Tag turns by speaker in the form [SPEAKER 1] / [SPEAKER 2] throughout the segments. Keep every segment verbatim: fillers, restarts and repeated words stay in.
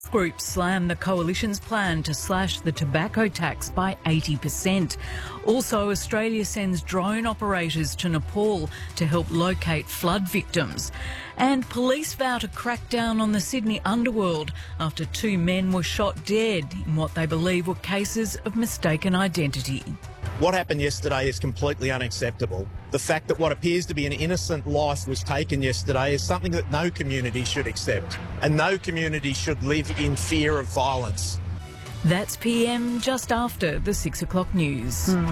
[SPEAKER 1] Groups slam the coalition's plan to slash the tobacco tax by eighty percent. Also, Australia sends drone operators to Nepal to help locate flood victims. And police vow to crack down on the Sydney underworld after two men were shot dead in what they believe were cases of mistaken identity.
[SPEAKER 2] What happened yesterday is completely unacceptable. The fact that what appears to be an innocent life was taken yesterday is something that no community should accept, and no community should live in fear of violence.
[SPEAKER 1] That's P M just after the six o'clock news.
[SPEAKER 3] Mm.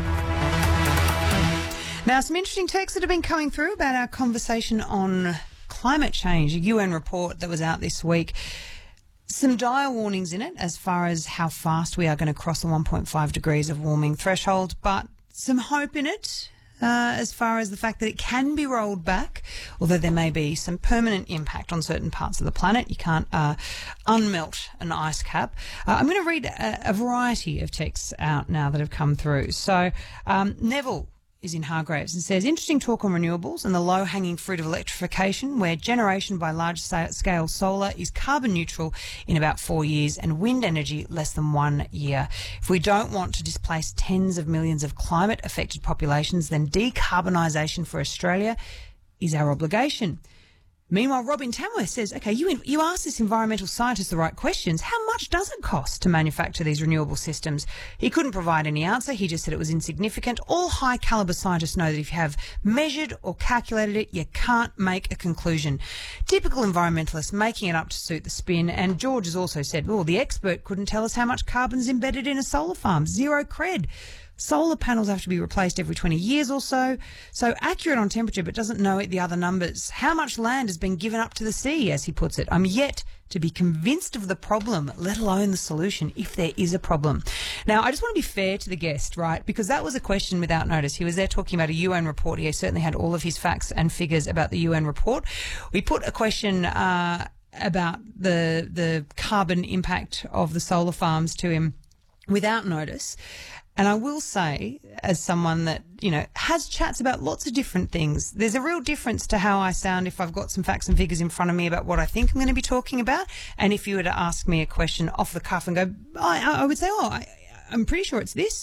[SPEAKER 3] Now, some interesting texts that have been coming through about our conversation on climate change, a U N report that was out this week. Some dire warnings in it as far as how fast we are going to cross the one point five degrees of warming threshold, but some hope in it uh, as far as the fact that it can be rolled back, although there may be some permanent impact on certain parts of the planet. You can't uh, unmelt an ice cap. Uh, I'm going to read a, a variety of texts out now that have come through. So um, Neville is in Hargraves and says, interesting talk on renewables and the low-hanging fruit of electrification, where generation by large-scale solar is carbon neutral in about four years and wind energy less than one year. If we don't want to displace tens of millions of climate-affected populations, then decarbonisation for Australia is our obligation. Meanwhile, Robin Tamworth says, okay, you you asked this environmental scientist the right questions. How much does it cost to manufacture these renewable systems? He couldn't provide any answer. He just said it was insignificant. All high caliber scientists know that if you have measured or calculated it, you can't make a conclusion. Typical environmentalists making it up to suit the spin. And George has also said, well, the expert couldn't tell us how much carbon's embedded in a solar farm. Zero cred. Solar panels have to be replaced every twenty years or so. So accurate on temperature, but doesn't know the other numbers. How much land has been given up to the sea, as he puts it? I'm yet to be convinced of the problem, let alone the solution, if there is a problem. Now, I just want to be fair to the guest, right? Because that was a question without notice. He was there talking about a U N report. He certainly had all of his facts and figures about the U N report. We put a question uh, about the the carbon impact of the solar farms to him without notice. And I will say, as someone that, you know, has chats about lots of different things, there's a real difference to how I sound if I've got some facts and figures in front of me about what I think I'm going to be talking about. And if you were to ask me a question off the cuff and go, I, I would say, oh, I, I'm pretty sure it's this.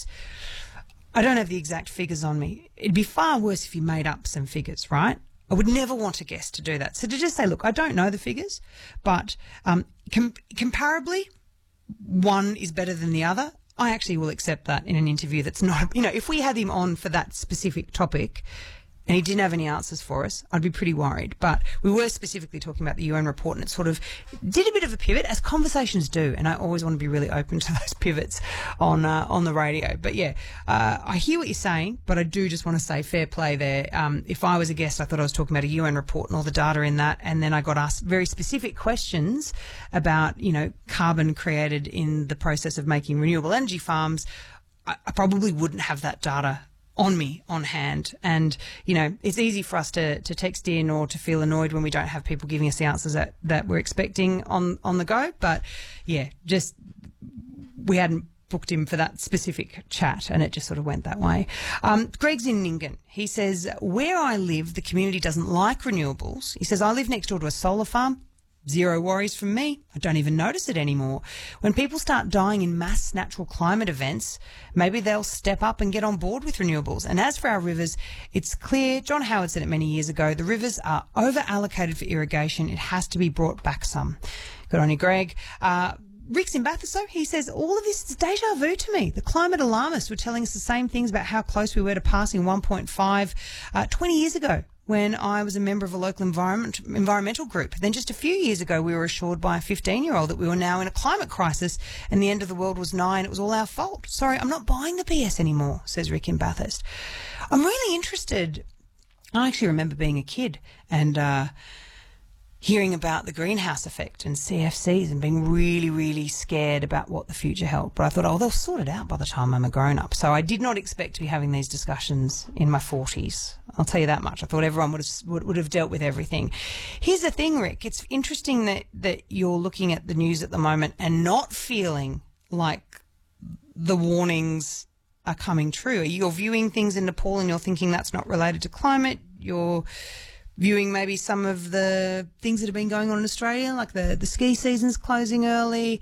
[SPEAKER 3] I don't have the exact figures on me. It'd be far worse if you made up some figures, right? I would never want a guest to do that. So to just say, look, I don't know the figures, but um, com- comparably, one is better than the other. I actually will accept that in an interview that's not, you know, if we had him on for that specific topic and he didn't have any answers for us, I'd be pretty worried. But we were specifically talking about the U N report, and it sort of did a bit of a pivot, as conversations do, and I always want to be really open to those pivots on uh, on the radio. But yeah, uh, I hear what you're saying, but I do just want to say fair play there. Um, if I was a guest, I thought I was talking about a U N report and all the data in that, and then I got asked very specific questions about, you know, carbon created in the process of making renewable energy farms. I, I probably wouldn't have that data on me, on hand. And, you know, it's easy for us to, to text in or to feel annoyed when we don't have people giving us the answers that, that we're expecting on, on the go. But, yeah, just we hadn't booked him for that specific chat, and it just sort of went that way. Um, Greg's in Nyngan. He says, where I live, the community doesn't like renewables. He says, I live next door to a solar farm. Zero worries from me. I don't even notice it anymore. When people start dying in mass natural climate events, maybe they'll step up and get on board with renewables. And as for our rivers, it's clear, John Howard said it many years ago, the rivers are over-allocated for irrigation. It has to be brought back some. Good on you, Greg. Uh, Rick's in Bathurst, though. He says, all of this is deja vu to me. The climate alarmists were telling us the same things about how close we were to passing one point five uh, twenty years ago, when I was a member of a local environment, environmental group. Then just a few years ago, we were assured by a fifteen-year-old that we were now in a climate crisis and the end of the world was nigh and it was all our fault. Sorry, I'm not buying the B S anymore, says Rick in Bathurst. I'm really interested. I actually remember being a kid and uh, hearing about the greenhouse effect and C F Cs and being really, really scared about what the future held. But I thought, oh, they'll sort it out by the time I'm a grown-up. So I did not expect to be having these discussions in my forties. I'll tell you that much. I thought everyone would have, would, would have dealt with everything. Here's the thing, Rick. It's interesting that, that you're looking at the news at the moment and not feeling like the warnings are coming true. You're viewing things in Nepal and you're thinking that's not related to climate. You're viewing maybe some of the things that have been going on in Australia, like the, the ski season's closing early.